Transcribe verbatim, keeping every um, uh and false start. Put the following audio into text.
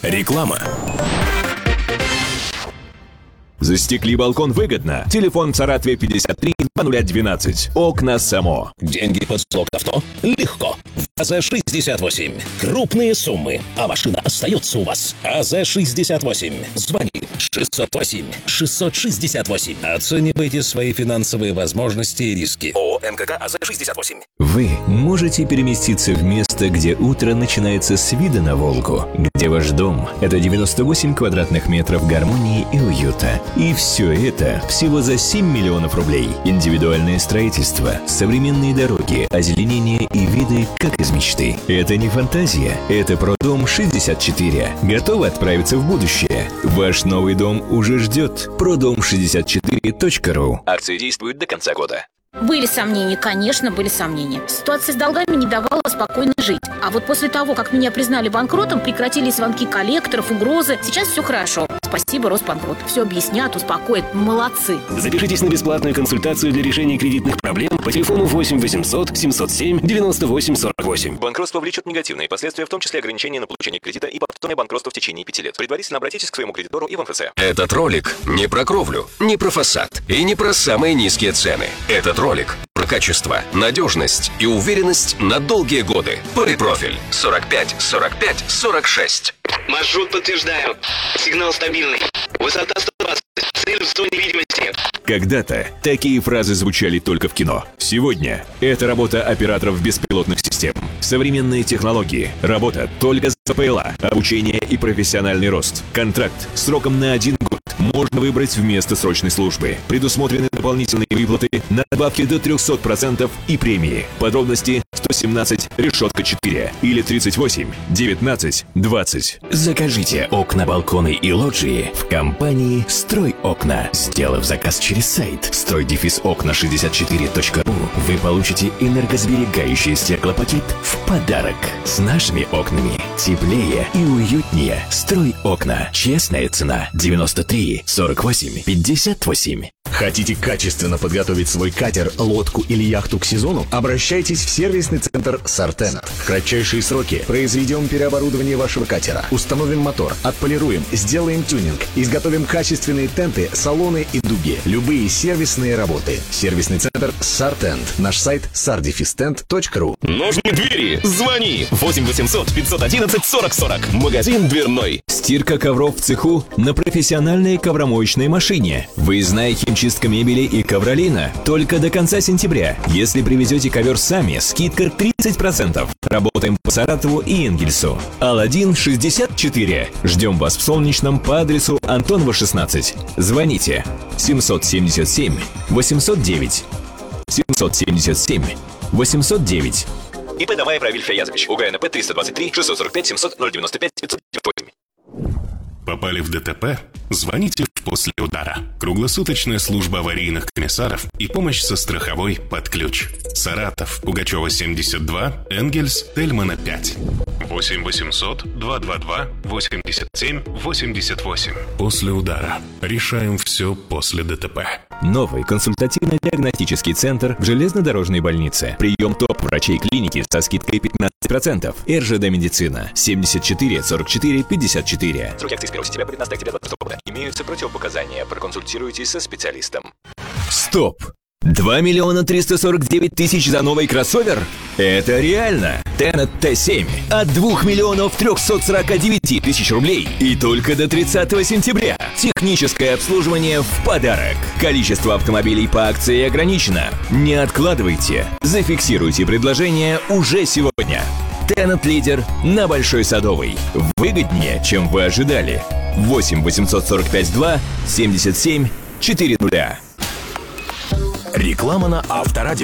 Реклама. Застекли балкон выгодно. Телефон в Саратове пятьдесят три двадцать двенадцать. Окна САМО. Деньги под залог авто? Легко. АЗ шестьдесят восемь. Крупные суммы, а машина остается у вас. АЗ шестьдесят восемь. Звони шестьсот восемь шестьсот шестьдесят восемь. Оценивайте свои финансовые возможности и риски. ООО МКК АЗ шестьдесят восемь. Вы можете переместиться в место, где утро начинается с вида на Волгу, где ваш дом – это девяносто восемь квадратных метров гармонии и уюта. И все это всего за семь миллионов рублей. Индивидуальное строительство, современные дороги, озеленение и виды как из мечты. Это не фантазия, это Продом шестьдесят четыре. Готовы отправиться в будущее? Ваш новый дом уже ждет. продом шестьдесят четыре точка ру. Акция действует до конца года. Были сомнения, конечно, были сомнения. Ситуация с долгами не давала спокойно жить. А вот после того, как меня признали банкротом, прекратились звонки коллекторов, угрозы. Сейчас все хорошо. Спасибо, Росбанкрот. Все объяснят, успокоят. Молодцы. Запишитесь на бесплатную консультацию для решения кредитных проблем по телефону восемь восемьсот семьсот семь девяносто восемь сорок восемь. Банкротство влечет негативные последствия, в том числе ограничения на получение кредита и повторное банкротство в течение пяти лет. Предварительно обратитесь к своему кредитору и в МФЦ. Этот ролик не про кровлю, не про фасад и не про самые низкие цены. Этот ролик про качество, надежность и уверенность на долгие годы. Полипрофиль сорок пять сорок пять сорок шесть. Маршрут подтверждаю. Сигнал стабильный. Высота сто двадцать. Цель в зоне видимости. Когда-то такие фразы звучали только в кино. Сегодня это работа операторов беспилотных систем. Современные технологии. Работа только за ПЛА. Обучение и профессиональный рост. Контракт сроком на один год. Можно выбрать вместо срочной службы. Предусмотрены дополнительные выплаты, надбавки до трехсот процентов и премии. Подробности сто семнадцать решетка четыре или тридцать восемь девятнадцать двадцать. Закажите окна, балконы и лоджии в компании «Строй окна». Сделав заказ через сайт строй окна шестьдесят четыре точка ру, вы получите энергосберегающий стеклопакет в подарок. С нашими окнами теплее и уютнее. «Строй окна». Честная цена девяносто три сорок восемь пятьдесят восемь. Хотите качественно подготовить свой катер, лодку или яхту к сезону? Обращайтесь в сервисный центр «Сартена». В кратчайшие сроки произведем переоборудование вашего катера, установим мотор, отполируем, сделаем тюнинг, изготовим качественные тенты, салоны и дуги. Любые сервисные работы. Сервисный центр «Сартент». Наш сайт сардефистент точка ру. Нужны двери? Звони восемь восемьсот пятьсот одиннадцать сорок сорок. Магазин дверной. Стирка ковров в цеху на профессиональной ковромоечной машине. Выездная химчистка мебели и ковролина только до конца сентября. Если привезете ковер сами, скидка тридцать процентов. Работаем по Саратову и Энгельсу. Аладдин шестьдесят четыре. Ждем вас в Солнечном по адресу Антонова шестнадцать. Звоните семьсот семьдесят семь восемьсот девять. семьсот семьдесят семь восемьсот девять. ИП Домаев Равиль Фаязович. УГНП триста двадцать три шестьсот сорок пять семьсот ноль девяносто пять пятьсот восемь. Попали в ДТП? Звоните в «После удара». Круглосуточная служба аварийных комиссаров и помощь со страховой под ключ. Саратов, Пугачева семьдесят два, Энгельс, Тельмана пять. восемь восемьсот два два два восемьдесят семь восемьдесят восемь. «После удара». Решаем все после ДТП. Новый консультативно-диагностический центр в железнодорожной больнице. Прием топ-врачей клиники со скидкой пятнадцать процентов. РЖД медицина. семьдесят четыре сорок четыре пятьдесят четыре. Срок акции с первого сентября по пятнадцатое октября двадцать второго года. Имеются противопоказания. Проконсультируйтесь со специалистом. Стоп! два миллиона триста сорок девять тысяч за новый кроссовер? Это реально! Тенет Т семь от двух миллионов трехсот сорока девяти тысяч рублей и только до тридцатого сентября. Техническое обслуживание в подарок. Количество автомобилей по акции ограничено. Не откладывайте. Зафиксируйте предложение уже сегодня. Тенет лидер на Большой Садовой. Выгоднее, чем вы ожидали. восемь восемьсот сорок пять два семьдесят семь четыре нуля. Реклама на Авторадио.